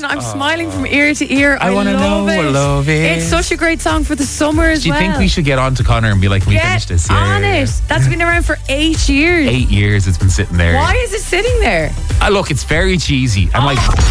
listen, I'm smiling from ear to ear. I wanna love know, it. I love it. It's such a great song for the summer as Do you well. think we should get on to Connor and be like, can we finish Get this? on it. That's been around for 8 years. 8 years it's been sitting there. Why is it sitting there? Look, it's very cheesy. And like